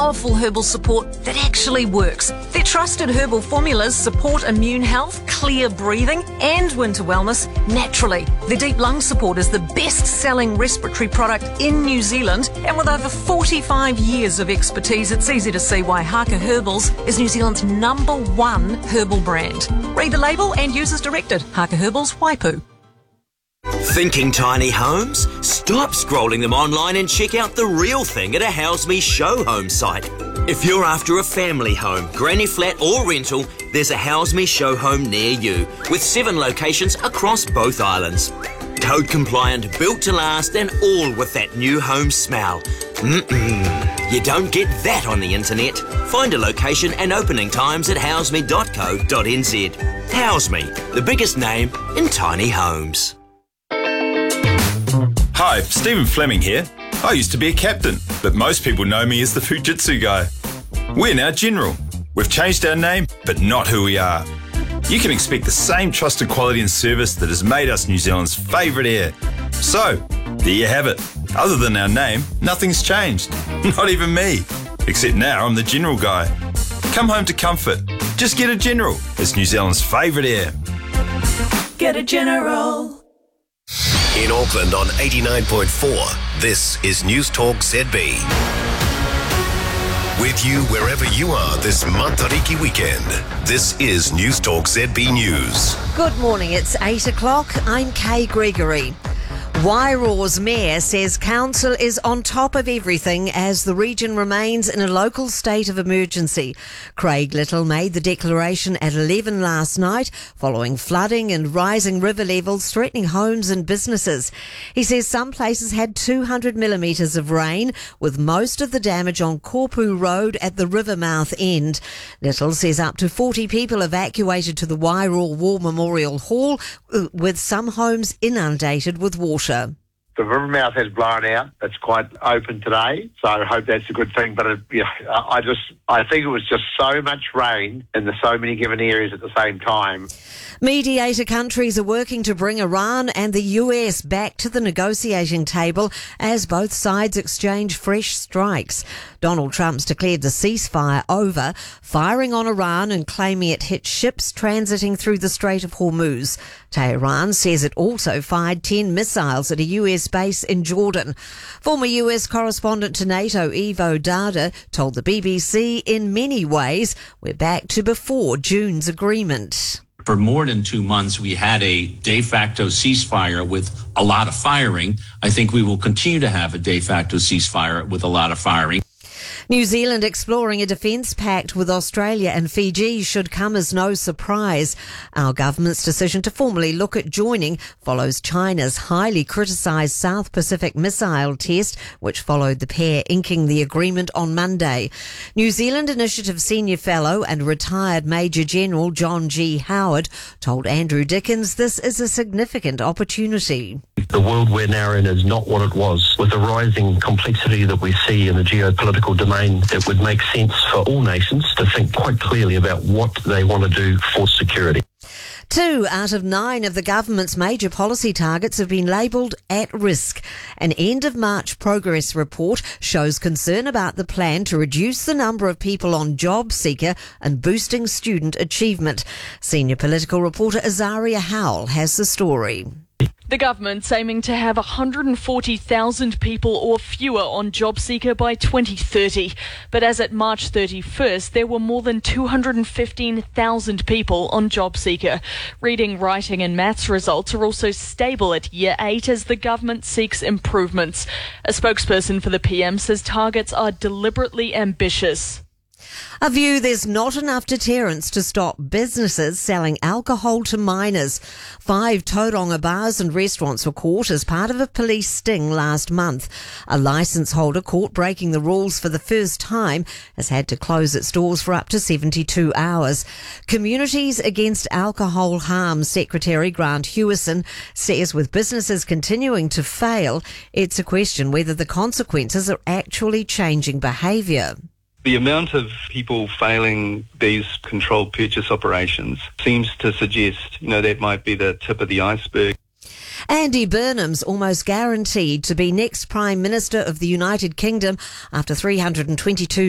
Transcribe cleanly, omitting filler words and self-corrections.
powerful herbal support that actually works. Their trusted herbal formulas support immune health, clear breathing, and winter wellness naturally. Their deep lung support is the best-selling respiratory product in New Zealand, and with over 45 years of expertise, it's easy to see why Haka Herbals is New Zealand's #1 herbal brand. Read the label and use as directed. Haka Herbals, Waipu. Thinking tiny homes? Stop scrolling them online and check out the real thing at a House Me Show Home site. If you're after a family home, granny flat or rental, there's a House Me Show Home near you, with 7 locations across both islands. Code compliant, built to last, and all with that new home smell. You don't get that on the internet. Find a location and opening times at houseme.co.nz. Houseme, the biggest name in tiny homes. Hi, Stephen Fleming here. I used to be a captain, but most people know me as the Fujitsu guy. We're now General. We've changed our name, but not who we are. You can expect the same trusted quality and service that has made us New Zealand's favourite air. So, there you have it. Other than our name, nothing's changed. Not even me. Except now I'm the General guy. Come home to comfort. Just get a General. It's New Zealand's favourite air. Get a General. In Auckland on 89.4, this is News Talk ZB. With you wherever you are this Matariki weekend. This is News Talk ZB News. Good morning, it's 8 o'clock. I'm Kay Gregory. Wairoa's mayor says council is on top of everything as the region remains in a local state of emergency. Craig Little made the declaration at 11 last night following flooding and rising river levels threatening homes and businesses. He says some places had 200 millimetres of rain, with most of the damage on Korpu Road at the river mouth end. Little says up to 40 people evacuated to the Wairoa War Memorial Hall, with some homes inundated with water. The river mouth has blown out. It's quite open today, so I hope that's a good thing. But I think it was just so much rain in so many given areas at the same time. Mediator countries are working to bring Iran and the US back to the negotiating table as both sides exchange fresh strikes. Donald Trump's declared the ceasefire over, firing on Iran and claiming it hit ships transiting through the Strait of Hormuz. Tehran says it also fired 10 missiles at a US base in Jordan. Former US correspondent to NATO, Ivo Dada, told the BBC, in many ways, we're back to before June's agreement. For more than 2 months, we had a de facto ceasefire with a lot of firing. I think we will continue to have a de facto ceasefire with a lot of firing. New Zealand exploring a defence pact with Australia and Fiji should come as no surprise. Our government's decision to formally look at joining follows China's highly criticised South Pacific missile test, which followed the pair inking the agreement on Monday. New Zealand Initiative Senior Fellow and retired Major General John G. Howard told Andrew Dickens this is a significant opportunity. The world we're now in is not what it was. With the rising complexity that we see in the geopolitical domain, it would make sense for all nations to think quite clearly about what they want to do for security. 2 out of 9 of the government's major policy targets have been labelled at risk. An end-of-March progress report shows concern about the plan to reduce the number of people on JobSeeker and boosting student achievement. Senior political reporter Azaria Howell has the story. The government's aiming to have 140,000 people or fewer on JobSeeker by 2030. But as at March 31st, there were more than 215,000 people on JobSeeker. Reading, writing and maths results are also stable at Year 8 as the government seeks improvements. A spokesperson for the PM says targets are deliberately ambitious. A view there's not enough deterrence to stop businesses selling alcohol to minors. 5 Tauranga bars and restaurants were caught as part of a police sting last month. A licence holder caught breaking the rules for the first time has had to close its doors for up to 72 hours. Communities Against Alcohol Harm Secretary Grant Hewison says with businesses continuing to fail, it's a question whether the consequences are actually changing behaviour. The amount of people failing these controlled purchase operations seems to suggest, that might be the tip of the iceberg. Andy Burnham's almost guaranteed to be next Prime Minister of the United Kingdom after 322